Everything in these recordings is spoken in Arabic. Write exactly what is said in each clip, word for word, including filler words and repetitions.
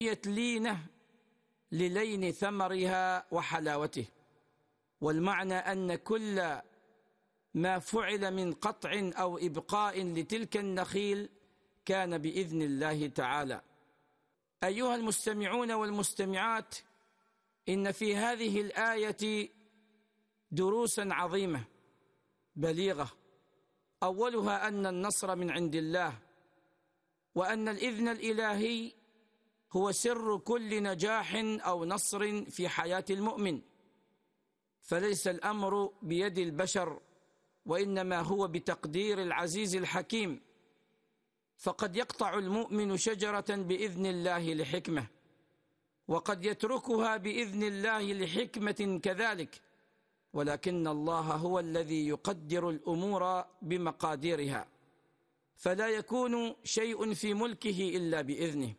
لينة للين ثمرها وحلاوته. والمعنى أن كل ما فعل من قطع أو إبقاء لتلك النخيل كان بإذن الله تعالى. أيها المستمعون والمستمعات، إن في هذه الآية دروسا عظيمة بليغة، أولها أن النصر من عند الله، وأن الإذن الإلهي هو سر كل نجاح أو نصر في حياة المؤمن، فليس الأمر بيد البشر، وإنما هو بتقدير العزيز الحكيم. فقد يقطع المؤمن شجرة بإذن الله لحكمة، وقد يتركها بإذن الله لحكمة كذلك، ولكن الله هو الذي يقدر الأمور بمقاديرها، فلا يكون شيء في ملكه إلا بإذنه.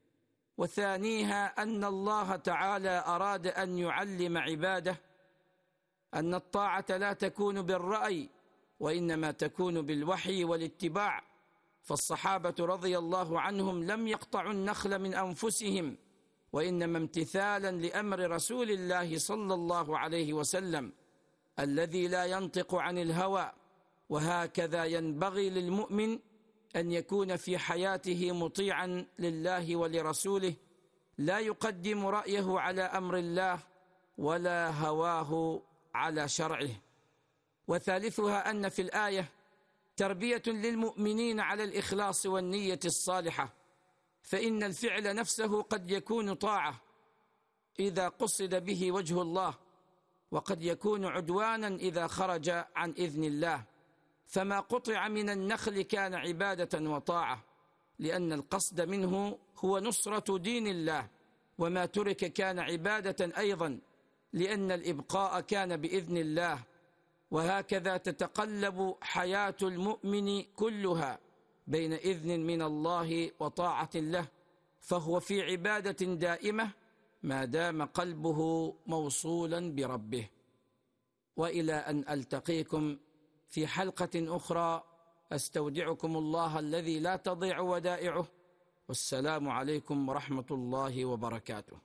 وثانيها أن الله تعالى أراد أن يعلم عباده أن الطاعة لا تكون بالرأي، وإنما تكون بالوحي والاتباع. فالصحابة رضي الله عنهم لم يقطعوا النخل من أنفسهم، وإنما امتثالا لأمر رسول الله صلى الله عليه وسلم الذي لا ينطق عن الهوى. وهكذا ينبغي للمؤمن أن يكون في حياته مطيعا لله ولرسوله، لا يقدم رأيه على أمر الله ولا هواه على شرعه. وثالثها أن في الآية تربية للمؤمنين على الإخلاص والنية الصالحة، فإن الفعل نفسه قد يكون طاعة إذا قصد به وجه الله، وقد يكون عدوانا إذا خرج عن إذن الله. فما قطع من النخل كان عبادة وطاعة، لأن القصد منه هو نصرة دين الله، وما ترك كان عبادة أيضا، لأن الإبقاء كان بإذن الله. وهكذا تتقلب حياة المؤمن كلها بين إذن من الله وطاعة له، فهو في عبادة دائمة ما دام قلبه موصولا بربه. وإلى أن ألتقيكم في حلقة أخرى، أستودعكم الله الذي لا تضيع ودائعه، والسلام عليكم ورحمة الله وبركاته.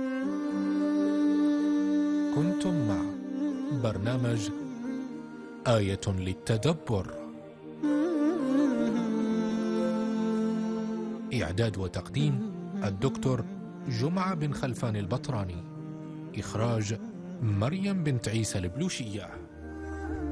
كنتم مع برنامج آية للتدبر، إعداد وتقديم الدكتور جمعة بن خلفان البطراني، إخراج مريم بنت عيسى البلوشية.